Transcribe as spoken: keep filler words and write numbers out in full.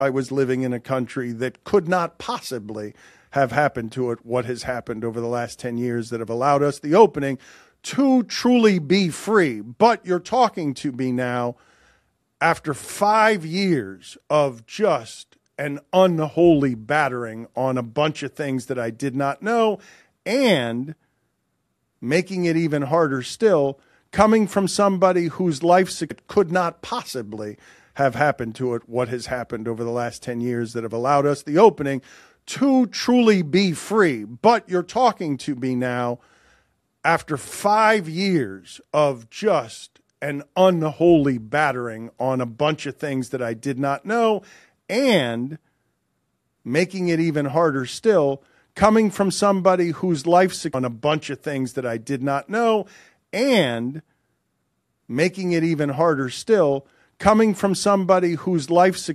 I was living in a country that could not possibly have happened to it what has happened over the last ten years that have allowed us the opening to truly be free. But you're talking to me now after five years of just an unholy battering on a bunch of things that I did not know, and making it even harder still, coming from somebody whose life could not possibly have happened to it what has happened over the last ten years that have allowed us the opening to truly be free. But you're talking to me now after five years of just an unholy battering on a bunch of things that I did not know, and making it even harder still, coming from somebody whose life on a bunch of things that I did not know, and making it even harder still, coming from somebody whose life